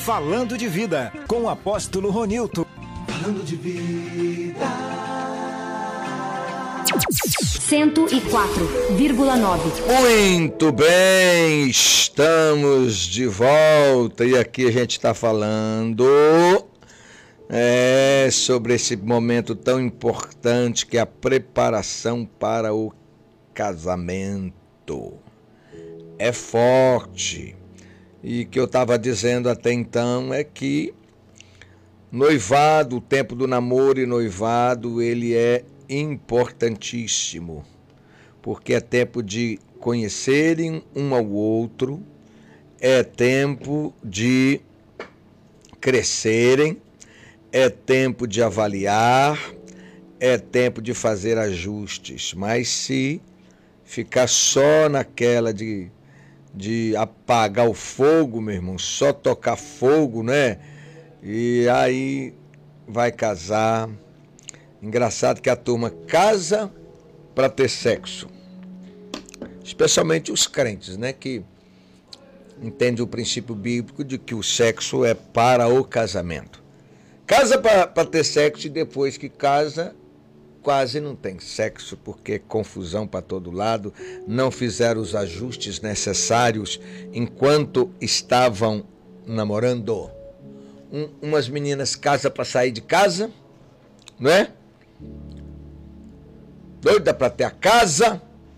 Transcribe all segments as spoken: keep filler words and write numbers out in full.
Falando de Vida, com o apóstolo Ronilton. Falando de vida. cento e quatro vírgula nove. Muito bem, estamos de volta e aqui a gente está falando é, sobre esse momento tão importante que é a preparação para o casamento. É forte. E o que eu estava dizendo até então é que noivado, o tempo do namoro e noivado, ele é importantíssimo, porque é tempo de conhecerem um ao outro, é tempo de crescerem, é tempo de avaliar, é tempo de fazer ajustes. Mas se ficar só naquela de, de apagar o fogo, meu irmão, só tocar fogo, né? E aí vai casar. Engraçado que a turma casa para ter sexo. Especialmente os crentes, né? Que entendem o princípio bíblico de que o sexo é para o casamento. Casa para ter sexo e depois que casa, quase não tem sexo, porque é confusão para todo lado. Não fizeram os ajustes necessários enquanto estavam namorando. Um, umas meninas casam para sair de casa, não é? Doida para ter a casa.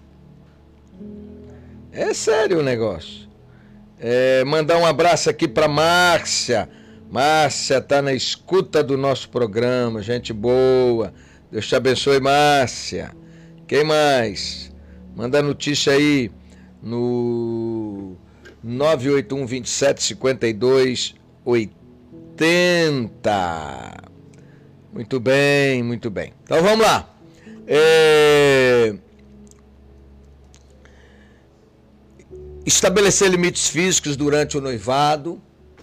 É sério o negócio. É, mandar um abraço aqui para Márcia. Márcia tá na escuta do nosso programa, gente boa. Deus te abençoe, Márcia. Quem mais? Manda notícia aí no nove oito um, dois sete, cinco dois, oito zero. Muito bem, muito bem. Então vamos lá. É... Estabelecer limites físicos durante o noivado.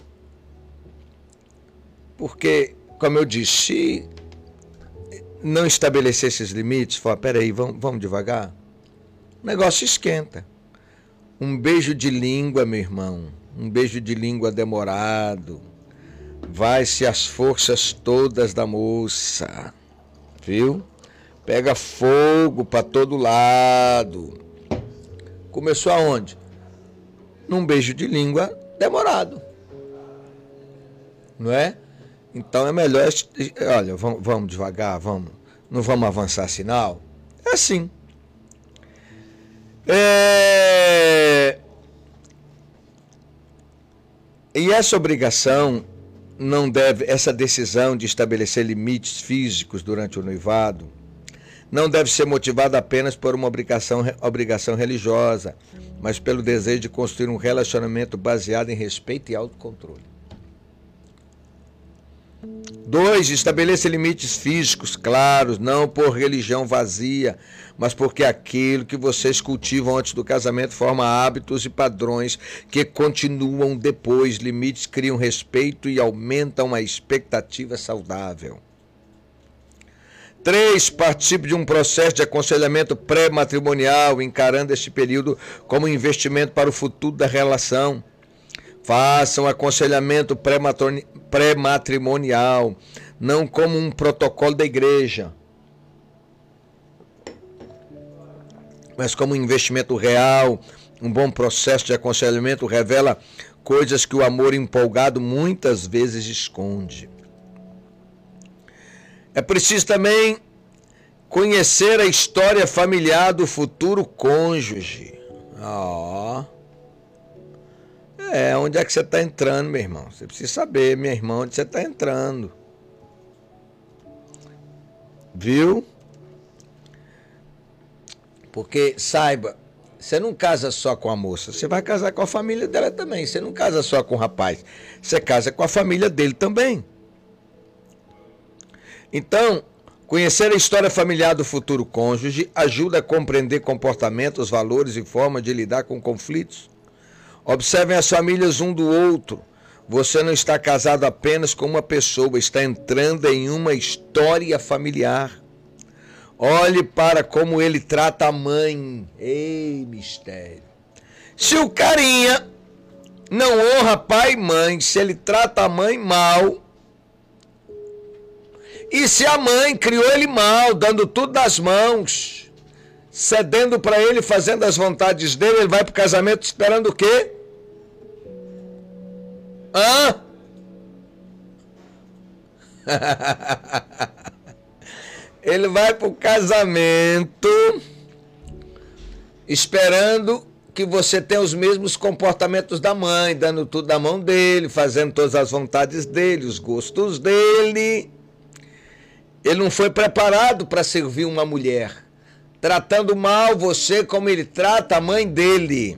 Porque, como eu disse, se não estabelecer esses limites, fala, peraí, vamos, vamos devagar, o negócio esquenta. Um beijo de língua, meu irmão, um beijo de língua demorado, vai-se as forças todas da moça, viu? Pega fogo para todo lado. Começou aonde? Num beijo de língua demorado, não é? Então é melhor, olha, vamos, vamos devagar, vamos, não vamos avançar sinal. É assim. É... E essa obrigação não deve, essa decisão de estabelecer limites físicos durante o noivado, não deve ser motivada apenas por uma obrigação, obrigação religiosa, mas pelo desejo de construir um relacionamento baseado em respeito e autocontrole. Dois, estabeleça limites físicos claros, não por religião vazia, mas porque aquilo que vocês cultivam antes do casamento forma hábitos e padrões que continuam depois. Limites criam respeito e aumentam a expectativa saudável. Três, participe de um processo de aconselhamento pré-matrimonial, encarando este período como um investimento para o futuro da relação. Faça um aconselhamento pré-matrimonial, não como um protocolo da igreja, mas como um investimento real. Um bom processo de aconselhamento revela coisas que o amor empolgado muitas vezes esconde. É preciso também conhecer a história familiar do futuro cônjuge. Ó. Oh. É, onde é que você está entrando, meu irmão? Você precisa saber, meu irmão, onde você está entrando. Viu? Porque, saiba, você não casa só com a moça, você vai casar com a família dela também. Você não casa só com o rapaz, você casa com a família dele também. Então, conhecer a história familiar do futuro cônjuge ajuda a compreender comportamentos, valores e formas de lidar com conflitos. Observem as famílias um do outro. Você não está casado apenas com uma pessoa, está entrando em uma história familiar. Olhe para como ele trata a mãe. Ei, mistério. Se o carinha não honra pai e mãe, se ele trata a mãe mal, e se a mãe criou ele mal, dando tudo nas mãos, cedendo para ele, fazendo as vontades dele, ele vai para o casamento esperando o quê? Hã? Ele vai para o casamento esperando que você tenha os mesmos comportamentos da mãe, dando tudo na mão dele, fazendo todas as vontades dele, os gostos dele. Ele não foi preparado para servir uma mulher, tratando mal você como ele trata a mãe dele.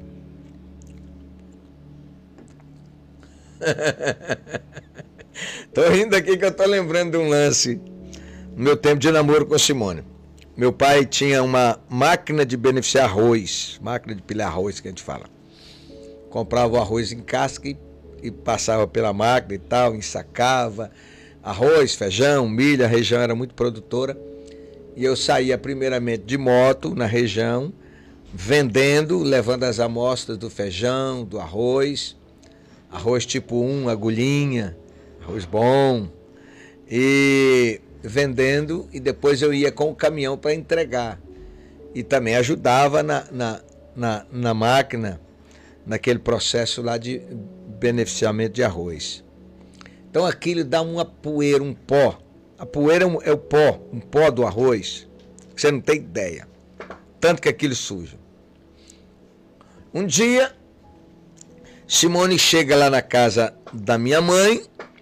Tô rindo aqui que eu tô lembrando de um lance no meu tempo de namoro com Simone. Meu pai tinha uma máquina de beneficiar arroz, máquina de pilhar arroz que a gente fala. Comprava o arroz em casca e, e passava pela máquina e tal, ensacava arroz, feijão, milho, a região era muito produtora. E eu saía primeiramente de moto na região, vendendo, levando as amostras do feijão, do arroz, arroz tipo um, agulhinha, arroz bom, e vendendo, e depois eu ia com o caminhão para entregar. E também ajudava na, na, na, na máquina, naquele processo lá de beneficiamento de arroz. Então aquilo dá uma poeira, um pó. A poeira é, um, é o pó, um pó do arroz, que você não tem ideia. Tanto que aquilo suja. Um dia, Simone chega lá na casa da minha mãe,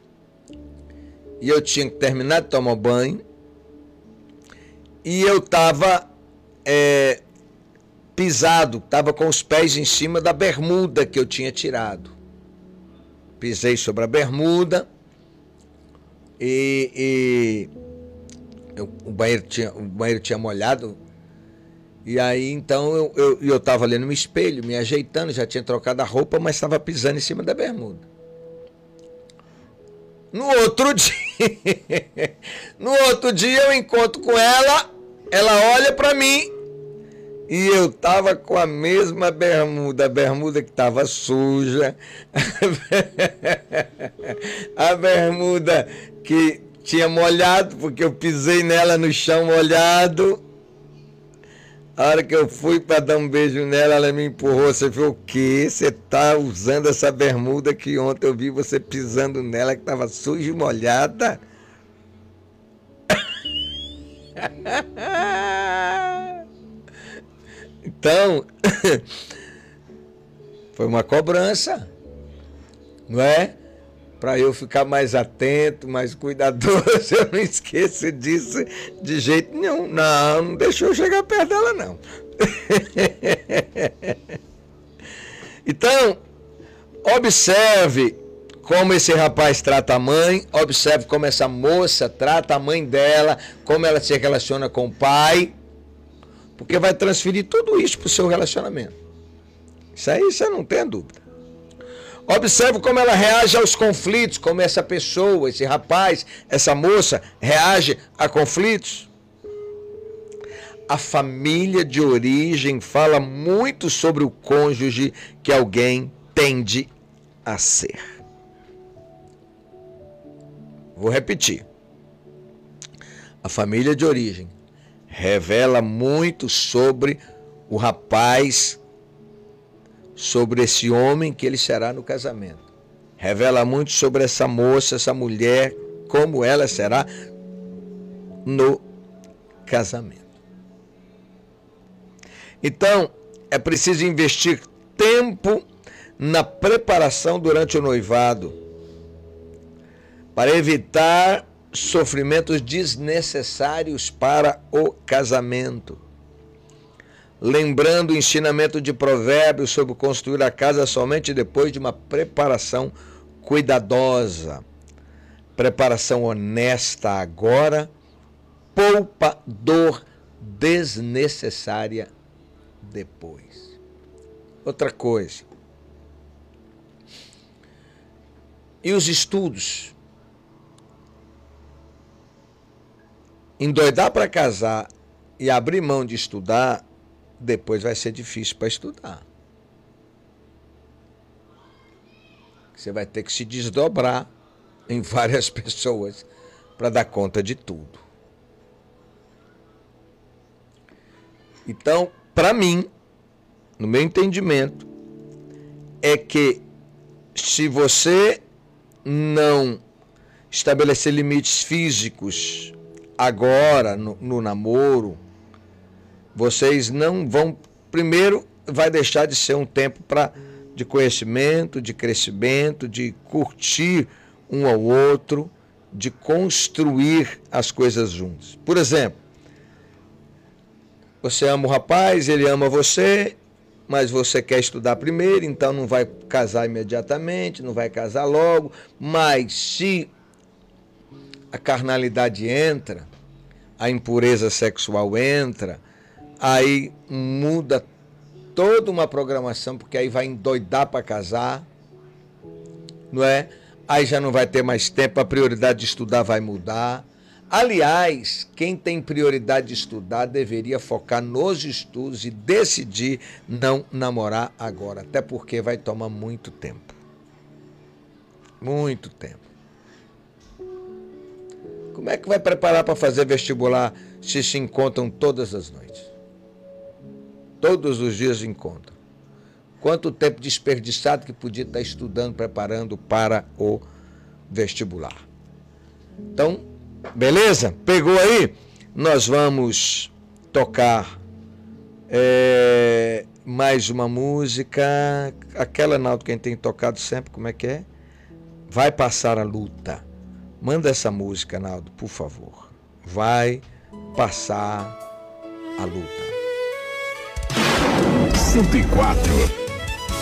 e eu tinha que terminar de tomar banho, e eu estava é, pisado, estava com os pés em cima da bermuda que eu tinha tirado. Pisei sobre a bermuda, e, e eu, o, banheiro tinha, o banheiro tinha molhado, e aí então eu eu estava ali no espelho, me ajeitando, já tinha trocado a roupa, mas estava pisando em cima da bermuda. No outro dia, no outro dia eu encontro com ela, ela olha para mim e eu tava com a mesma bermuda, a bermuda que tava suja, a bermuda que tinha molhado, porque eu pisei nela no chão molhado. A hora que eu fui para dar um beijo nela, ela me empurrou. Você viu o quê? Você tá usando essa bermuda que ontem eu vi você pisando nela, que estava suja e molhada? Então, foi uma cobrança, não é? Para eu ficar mais atento, mais cuidadoso. Eu não esqueço disso de jeito nenhum. Não, não deixou eu chegar perto dela, não. Então, observe como esse rapaz trata a mãe, observe como essa moça trata a mãe dela, como ela se relaciona com o pai, porque vai transferir tudo isso para o seu relacionamento. Isso aí você não tem dúvida. Observe como ela reage aos conflitos, como essa pessoa, esse rapaz, essa moça reage a conflitos. A família de origem fala muito sobre o cônjuge que alguém tende a ser. Vou repetir. A família de origem revela muito sobre o rapaz, sobre esse homem que ele será no casamento. Revela muito sobre essa moça, essa mulher, como ela será no casamento. Então, é preciso investir tempo na preparação durante o noivado, para evitar sofrimentos desnecessários para o casamento. Lembrando o ensinamento de Provérbios sobre construir a casa somente depois de uma preparação cuidadosa. Preparação honesta agora poupa dor desnecessária depois. Outra coisa. E os estudos? Endoidar para casar e abrir mão de estudar, depois vai ser difícil para estudar. Você vai ter que se desdobrar em várias pessoas para dar conta de tudo. Então, para mim, no meu entendimento, é que se você não estabelecer limites físicos agora no, no namoro, vocês não vão, primeiro vai deixar de ser um tempo pra, de conhecimento, de crescimento, de curtir um ao outro, de construir as coisas juntos. Por exemplo, você ama o rapaz, ele ama você, mas você quer estudar primeiro, então não vai casar imediatamente, não vai casar logo, mas se a carnalidade entra, a impureza sexual entra, aí muda toda uma programação, porque aí vai endoidar para casar, não é? Aí já não vai ter mais tempo, a prioridade de estudar vai mudar. Aliás, quem tem prioridade de estudar deveria focar nos estudos e decidir não namorar agora, até porque vai tomar muito tempo. Muito tempo. Como é que vai preparar para fazer vestibular se se encontram todas as noites? Todos os dias encontram. Quanto tempo desperdiçado que podia estar estudando, preparando para o vestibular. Então, beleza? Pegou aí? Nós vamos tocar é, mais uma música. Aquela, Naldo, que a gente tem tocado sempre, como é que é? Vai Passar a Luta. Manda essa música, Naldo, por favor. Vai Passar a Luta. cento e quatro.